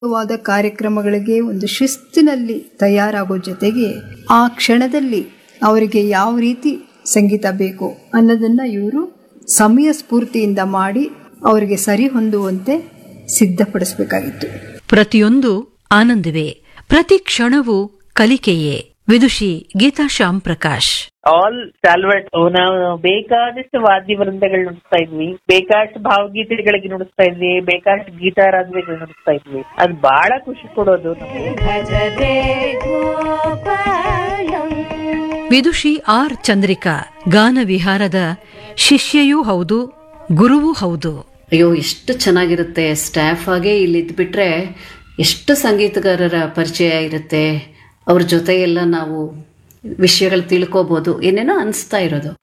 ವಾದ ಕಾರ್ಯಕ್ರಮಗಳಿಗೆ ಒಂದು ಶಿಸ್ತಿನಲ್ಲಿ ತಯಾರಾಗೋ ಜೊತೆಗೆ ಆ ಕ್ಷಣದಲ್ಲಿ ಅವರಿಗೆ ಯಾವ ರೀತಿ ಸಂಗೀತ ಬೇಕು ಅನ್ನೋದನ್ನ ಇವರು ಸಮಯ ಸ್ಫೂರ್ತಿಯಿಂದ ಮಾಡಿ ಅವರಿಗೆ ಸರಿ ಹೊಂದುವಂತೆ ಸಿದ್ಧಪಡಿಸಬೇಕಾಗಿತ್ತು. ಪ್ರತಿಯೊಂದು ಆನಂದವೇ, ಪ್ರತಿ ಕ್ಷಣವೂ ಕಲಿಕೆಯೇ. ವಿದುಷಿ ಗೀತಾ ಶ್ಯಾಮ್ ಪ್ರಕಾಶ್. ಆಲ್ ಸ್ಟಾಲ್ವರ್ಟ್ ನಾವು ಬೇಕಾದಷ್ಟು ವಾದ್ಯ ವೃಂದಗಳು ನುಡಿಸ್ತಾ ಇದ್ವಿ, ಬೇಕಾದಷ್ಟು ಭಾವಗೀತೆಗಳಿಗೆ ನುಡಿಸ್ತಾ ಇದ್ವಿ, ಬೇಕಾದಷ್ಟು ಗೀತಾರಾಧನೆಗಳು ನುಡಿಸ್ತಾ ಇದ್ವಿ. ಅದು ಬಹಳ ಖುಷಿ ಕೊಡೋದು. ವಿದುಷಿ ಆರ್ ಚಂದ್ರಿಕಾ ಗಾನ ವಿಹಾರದ ಶಿಷ್ಯೆಯೂ ಹೌದು, ಗುರುವೂ ಹೌದು. ಅಯ್ಯೋ, ಎಷ್ಟು ಚೆನ್ನಾಗಿರುತ್ತೆ. ಸ್ಟಾಫ್ ಆಗೇ ಇಲ್ಲಿದ್ಬಿಟ್ರೆ ಎಷ್ಟು ಸಂಗೀತಗಾರರ ಪರಿಚಯ ಇರುತ್ತೆ, ಅವ್ರ ಜೊತೆ ಎಲ್ಲ ನಾವು ವಿಷಯಗಳು ತಿಳ್ಕೋಬಹುದು, ಏನೇನೋ ಅನಿಸ್ತಾ ಇರೋದು.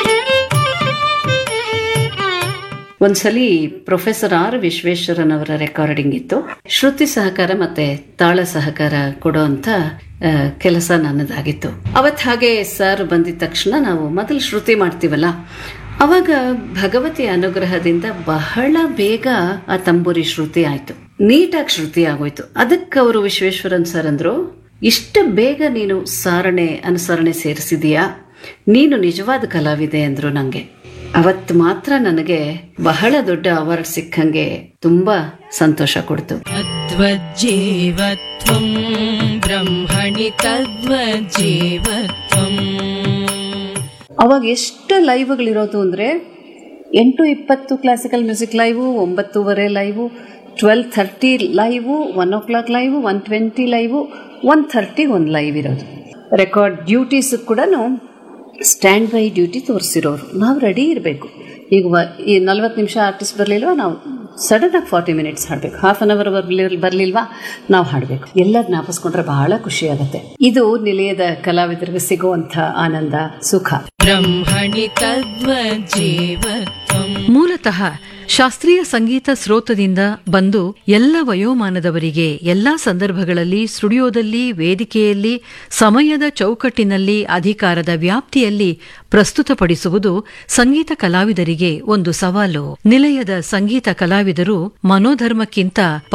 ಒಂದ್ಸಲಿ ಪ್ರೊಫೆಸರ್ ಆರ್ ವಿಶ್ವೇಶ್ವರನ್ ಅವರ ರೆಕಾರ್ಡಿಂಗ್ ಇತ್ತು. ಶ್ರುತಿ ಸಹಕಾರ ಮತ್ತೆ ತಾಳ ಸಹಕಾರ ಕೊಡೋಂಥ ಕೆಲಸ ನನ್ನದಾಗಿತ್ತು. ಅವತ್ತು ಹಾಗೆ ಸರ್ ಬಂದಿದ ತಕ್ಷಣ ನಾವು ಮೊದಲು ಶ್ರುತಿ ಮಾಡ್ತೀವಲ್ಲ, ಅವಾಗ ಭಗವತಿಯ ಅನುಗ್ರಹದಿಂದ ಬಹಳ ಬೇಗ ಆ ತಂಬೂರಿ ಶ್ರುತಿ ಆಯ್ತು, ನೀಟಾಗಿ ಶ್ರುತಿ ಆಗೋಯ್ತು. ಅದಕ್ಕೆ ಅವರು ವಿಶ್ವೇಶ್ವರನ್ ಸರ್ ಅಂದ್ರು, ಇಷ್ಟು ಬೇಗ ನೀನು ಅನುಸರಣೆ ಸೇರಿಸಿದೀಯಾ, ನೀನು ನಿಜವಾದ ಕಲಾವಿದೆ ಅಂದ್ರು ನಂಗೆ. ಅವತ್ತು ಮಾತ್ರ ನನಗೆ ಬಹಳ ದೊಡ್ಡ ಅವಾರ್ಡ್ ಸಿಕ್ಕಂಗೆ ತುಂಬಾ ಸಂತೋಷ ಕೊಡ್ತು. ಅವಾಗ ಎಷ್ಟು ಲೈವ್ಗಳಿರೋದು ಅಂದ್ರೆ 8:20 classical music live, 9:30 live, 12:30 live, 1:00 live, 1:20 live, 1:30 ಒಂದು ಲೈವ್ ಇರೋದು. ರೆಕಾರ್ಡ್ ಡ್ಯೂಟೀಸ್ ಕೂಡ ಸ್ಟ್ಯಾಂಡ್ ಬೈ ಡ್ಯೂಟಿ ತೋರಿಸಿರೋರು. ನಾವು ರೆಡಿ ಇರಬೇಕು. ಈಗ ಈ 40 ನಿಮಿಷ ಆರ್ಟಿಸ್ಟ್ ಬರಲಿಲ್ವಾ, ನಾವು ಸಡನ್ ಆಗಿ 40 ಮಿನಿಟ್ಸ್ ಹಾಡಬೇಕು. ಹಾಫ್ ಅನ್ ಅವರ್ ಬರಲಿಲ್ವಾ, ನಾವು ಹಾಡಬೇಕು. ಎಲ್ಲ ಜ್ಞಾಪಿಸ್ಕೊಂಡ್ರೆ ಬಹಳ ಖುಷಿ ಆಗುತ್ತೆ. ಇದು ನಿಲಯದ ಕಲಾವಿದರಿಗೆ ಸಿಗುವಂಥ ಆನಂದ, ಸುಖ. ಮೂಲತಃ ಶಾಸ್ತ್ರೀಯ ಸಂಗೀತ ಸ್ರೋತದಿಂದ ಬಂದು ಎಲ್ಲ ವಯೋಮಾನದವರಿಗೆ ಎಲ್ಲಾ ಸಂದರ್ಭಗಳಲ್ಲಿ ಸ್ಟುಡಿಯೋದಲ್ಲಿ, ವೇದಿಕೆಯಲ್ಲಿ, ಸಮಯದ ಚೌಕಟ್ಟಿನಲ್ಲಿ, ಅಧಿಕಾರದ ವ್ಯಾಪ್ತಿಯಲ್ಲಿ ಪ್ರಸ್ತುತಪಡಿಸುವುದು ಸಂಗೀತ ಕಲಾವಿದರಿಗೆ ಒಂದು ಸವಾಲು. ನಿಲಯದ ಸಂಗೀತ ಕಲಾವಿದರು ಮನೋಧರ್ಮಕ್ಕಿಂತ